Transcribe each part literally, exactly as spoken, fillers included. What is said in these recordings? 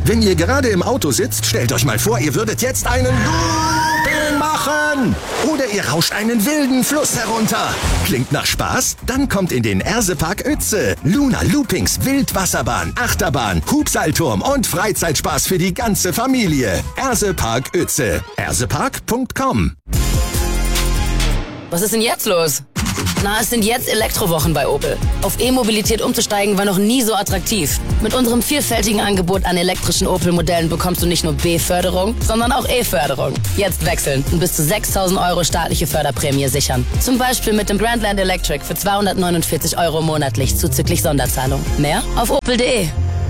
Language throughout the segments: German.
Wenn ihr gerade im Auto sitzt, stellt euch mal vor, ihr würdet jetzt einen Looping machen. Oder ihr rauscht einen wilden Fluss herunter. Klingt nach Spaß? Dann kommt in den Ersepark Uetze. Luna Loopings, Wildwasserbahn, Achterbahn, Hubseilturm und Freizeitspaß für die ganze Familie. Ersepark Uetze. ersepark punkt com. Was ist denn jetzt los? Na, es sind jetzt Elektrowochen bei Opel. Auf E-Mobilität umzusteigen war noch nie so attraktiv. Mit unserem vielfältigen Angebot an elektrischen Opel-Modellen bekommst du nicht nur B-Förderung, sondern auch E-Förderung. Jetzt wechseln und bis zu sechstausend Euro staatliche Förderprämie sichern. Zum Beispiel mit dem Brandland Electric für zweihundertneunundvierzig Euro monatlich zuzüglich Sonderzahlung. Mehr auf opel punkt de.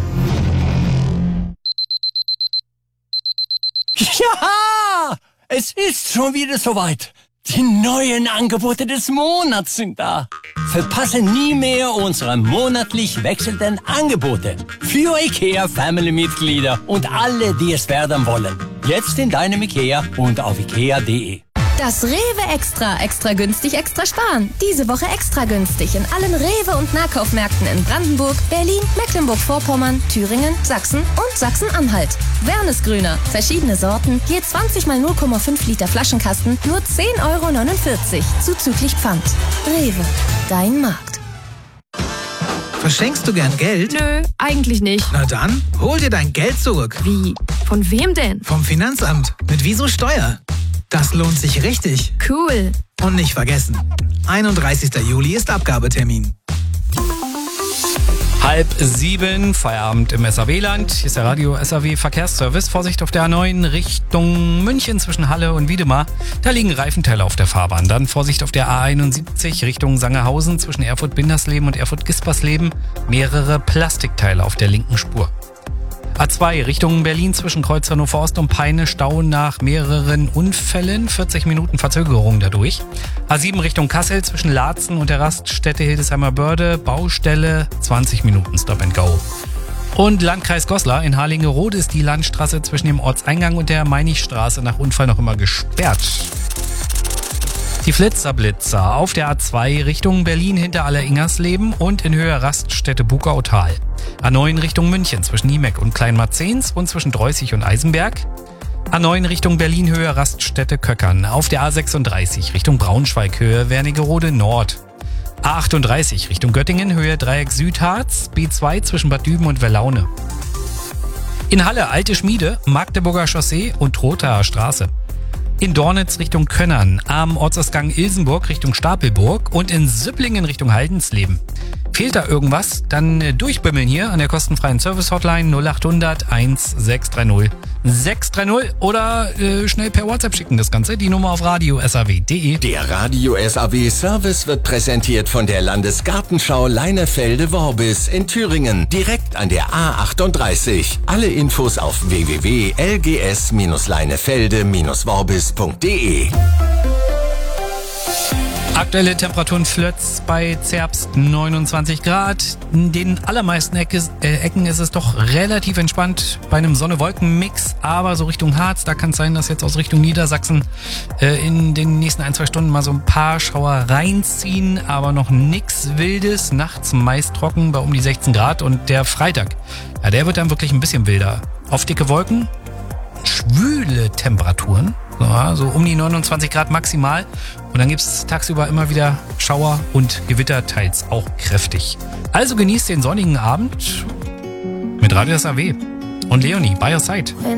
Ja, es ist schon wieder soweit. Die neuen Angebote des Monats sind da. Verpasse nie mehr unsere monatlich wechselnden Angebote. Für IKEA Family-Mitglieder und alle, die es werden wollen. Jetzt in deinem IKEA und auf ikea punkt de. Das Rewe Extra. Extra günstig, extra sparen. Diese Woche extra günstig in allen Rewe- und Nahkaufmärkten in Brandenburg, Berlin, Mecklenburg-Vorpommern, Thüringen, Sachsen und Sachsen-Anhalt. Wernesgrüner. Verschiedene Sorten. Je zwanzig mal null Komma fünf Liter Flaschenkasten. Nur zehn Euro neunundvierzig. Zuzüglich Pfand. Rewe. Dein Markt. Verschenkst du gern Geld? Nö, eigentlich nicht. Na dann, hol dir dein Geld zurück. Wie? Von wem denn? Vom Finanzamt. Mit Wieso Steuer. Das lohnt sich richtig. Cool. Und nicht vergessen, einunddreißigster Juli ist Abgabetermin. Halb sieben, Feierabend im S A W-Land. Hier ist der Radio S A W Verkehrsservice. Vorsicht auf der A neun Richtung München zwischen Halle und Wiedemar. Da liegen Reifenteile auf der Fahrbahn. Dann Vorsicht auf der A einundsiebzig Richtung Sangerhausen zwischen Erfurt-Bindersleben und Erfurt-Gispersleben. Mehrere Plastikteile auf der linken Spur. A zwei Richtung Berlin zwischen Kreuz Hannover Ost und Peine, Stau nach mehreren Unfällen, vierzig Minuten Verzögerung dadurch. A sieben Richtung Kassel zwischen Laatzen und der Raststätte Hildesheimer Börde, Baustelle, zwanzig Minuten Stop and Go. Und Landkreis Goslar in Harlingerode ist die Landstraße zwischen dem Ortseingang und der Meinigstraße nach Unfall noch immer gesperrt. Die Flitzerblitzer auf der A zwei Richtung Berlin hinter Alleringersleben und in Höhe Raststätte Bukautal. A neun Richtung München zwischen Niemeck und Kleinmarzens und zwischen Dreußig und Eisenberg. A neun Richtung Berlin Höhe Raststätte Köckern. Auf der A sechsunddreißig Richtung Braunschweig Höhe Wernigerode Nord. A achtunddreißig Richtung Göttingen Höhe Dreieck Südharz. B zwei zwischen Bad Düben und Wellaune. In Halle Alte Schmiede, Magdeburger Chaussee und Trothaer Straße. In Dornitz Richtung Könnern, am Ortsausgang Ilsenburg Richtung Stapelburg und in Süpplingen Richtung Haldensleben. Fehlt da irgendwas? Dann durchbimmeln hier an der kostenfreien Service-Hotline null achthundert sechshundertsechzig sechshundertdreißig oder äh, schnell per WhatsApp schicken das Ganze. Die Nummer auf radio punkt s a w punkt de. Der Radio S A W Service wird präsentiert von der Landesgartenschau Leinefelde-Worbis in Thüringen, direkt an der A achtunddreißig. Alle Infos auf w w w punkt l g s leinefelde worbis punkt de. Aktuelle Temperaturen Flötz bei Zerbst neunundzwanzig Grad. In den allermeisten Ecke, äh, Ecken ist es doch relativ entspannt bei einem Sonne-Wolken-Mix. Aber so Richtung Harz, da kann es sein, dass jetzt aus Richtung Niedersachsen äh, in den nächsten ein, zwei Stunden mal so ein paar Schauer reinziehen. Aber noch nix Wildes. Nachts meist trocken bei um die sechzehn Grad. Und der Freitag, ja, der wird dann wirklich ein bisschen wilder. Auf dicke Wolken, schwüle Temperaturen. So, so um die neunundzwanzig Grad maximal. Und dann gibt es tagsüber immer wieder Schauer und Gewitter, teils auch kräftig. Also genießt den sonnigen Abend mit Radio S A W und Leonie by your side.